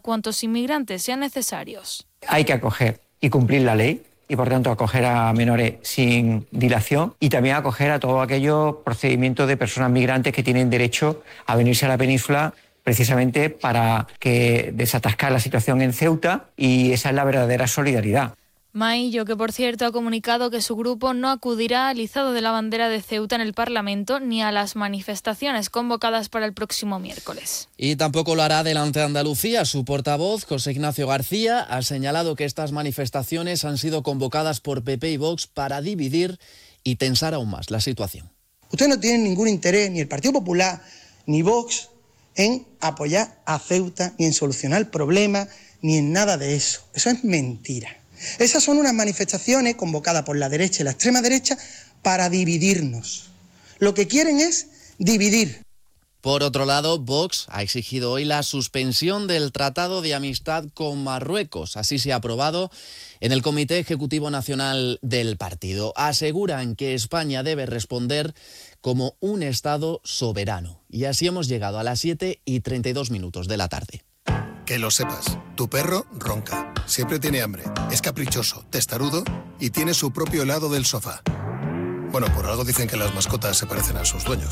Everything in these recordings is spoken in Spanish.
cuantos inmigrantes sean necesarios. Hay que acoger y cumplir la ley y, por tanto, acoger a menores sin dilación y también acoger a todos aquellos procedimientos de personas migrantes que tienen derecho a venirse a la península precisamente para desatascar la situación en Ceuta, y esa es la verdadera solidaridad. Maillo, que por cierto ha comunicado que su grupo no acudirá al izado de la bandera de Ceuta en el Parlamento ni a las manifestaciones convocadas para el próximo miércoles. Y tampoco lo hará delante de Andalucía. Su portavoz, José Ignacio García, ha señalado que estas manifestaciones han sido convocadas por PP y Vox para dividir y tensar aún más la situación. Ustedes no tienen ningún interés, ni el Partido Popular ni Vox, en apoyar a Ceuta, ni en solucionar el problema, ni en nada de eso. Eso es mentira. Esas son unas manifestaciones convocadas por la derecha y la extrema derecha para dividirnos. Lo que quieren es dividir. Por otro lado, Vox ha exigido hoy la suspensión del Tratado de Amistad con Marruecos. Así se ha aprobado en el Comité Ejecutivo Nacional del partido. Aseguran que España debe responder como un Estado soberano. Y así hemos llegado a las 7:32 de la tarde. Que lo sepas, tu perro ronca, siempre tiene hambre, es caprichoso, testarudo y tiene su propio helado del sofá. Bueno, por algo dicen que las mascotas se parecen a sus dueños.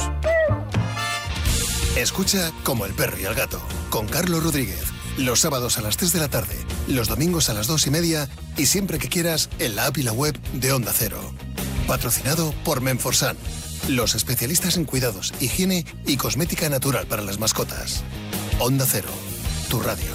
Escucha Como el perro y el gato, con Carlos Rodríguez, los sábados a las 3 de la tarde, los domingos a las 2:30 y siempre que quieras en la app y la web de Onda Cero. Patrocinado por Menforsan, los especialistas en cuidados, higiene y cosmética natural para las mascotas. Onda Cero, tu radio.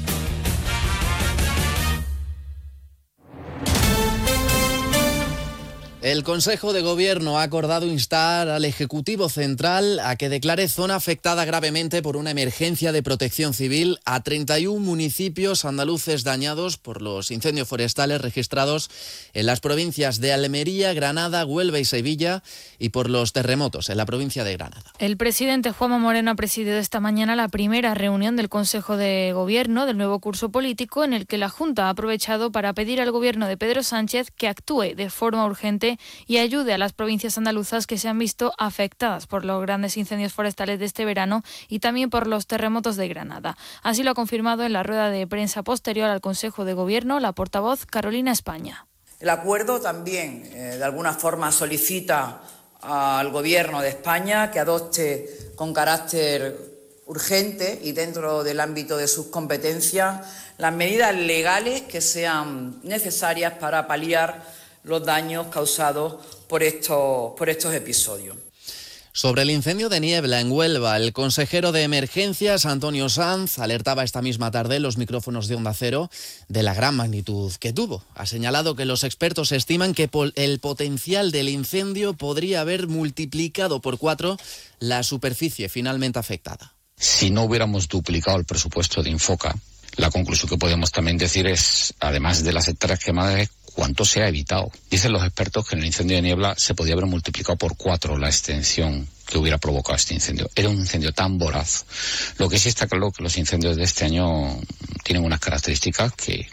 El Consejo de Gobierno ha acordado instar al Ejecutivo Central a que declare zona afectada gravemente por una emergencia de protección civil a 31 municipios andaluces dañados por los incendios forestales registrados en las provincias de Almería, Granada, Huelva y Sevilla, y por los terremotos en la provincia de Granada. El presidente Juanma Moreno ha presidido esta mañana la primera reunión del Consejo de Gobierno del nuevo curso político, en el que la Junta ha aprovechado para pedir al Gobierno de Pedro Sánchez que actúe de forma urgente y ayude a las provincias andaluzas que se han visto afectadas por los grandes incendios forestales de este verano y también por los terremotos de Granada. Así lo ha confirmado en la rueda de prensa posterior al Consejo de Gobierno la portavoz Carolina España. El acuerdo también, de alguna forma, solicita al Gobierno de España que adopte con carácter urgente y dentro del ámbito de sus competencias las medidas legales que sean necesarias para paliar los daños causados por estos episodios. Sobre el incendio de niebla en Huelva, el consejero de Emergencias, Antonio Sanz, alertaba esta misma tarde en los micrófonos de Onda Cero de la gran magnitud que tuvo. Ha señalado que los expertos estiman que el potencial del incendio podría haber multiplicado por 4 la superficie finalmente afectada. Si no hubiéramos duplicado el presupuesto de Infoca, la conclusión que podemos también decir es, además de las hectáreas quemadas, cuánto se ha evitado. Dicen los expertos que en el incendio de niebla se podía haber multiplicado por 4 la extensión que hubiera provocado este incendio. Era un incendio tan voraz. Lo que sí está claro que los incendios de este año tienen unas características que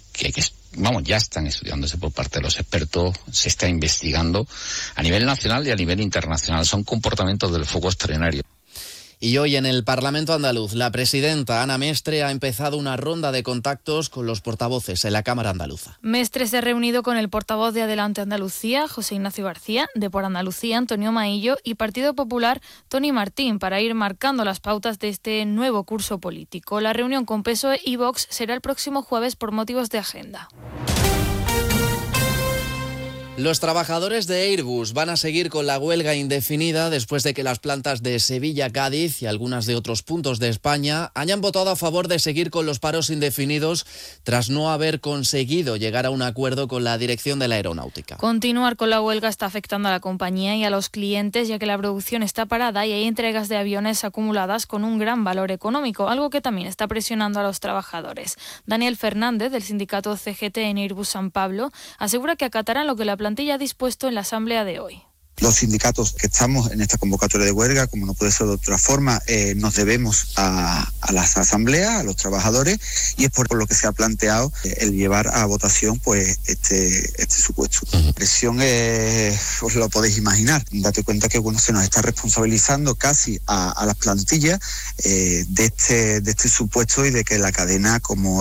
ya están estudiándose por parte de los expertos, se está investigando a nivel nacional y a nivel internacional. Son comportamientos del fuego extraordinario. Y hoy en el Parlamento andaluz, la presidenta Ana Mestre ha empezado una ronda de contactos con los portavoces en la Cámara andaluza. Mestre se ha reunido con el portavoz de Adelante Andalucía, José Ignacio García, de Por Andalucía, Antonio Maillo, y Partido Popular, Toni Martín, para ir marcando las pautas de este nuevo curso político. La reunión con PSOE y Vox será el próximo jueves por motivos de agenda. Los trabajadores de Airbus van a seguir con la huelga indefinida después de que las plantas de Sevilla, Cádiz y algunas de otros puntos de España hayan votado a favor de seguir con los paros indefinidos tras no haber conseguido llegar a un acuerdo con la dirección de la aeronáutica. Continuar con la huelga está afectando a la compañía y a los clientes, ya que la producción está parada y hay entregas de aviones acumuladas con un gran valor económico, algo que también está presionando a los trabajadores. Daniel Fernández, del sindicato CGT en Airbus San Pablo, asegura que acatarán lo que la plantilla ha dispuesto en la asamblea de hoy. Los sindicatos que estamos en esta convocatoria de huelga, como no puede ser de otra forma, nos debemos a las asambleas, a los trabajadores, y es por lo que se ha planteado el llevar a votación pues este supuesto. La presión os lo podéis imaginar. Date cuenta que se nos está responsabilizando casi a las plantillas de este supuesto y de que la cadena, como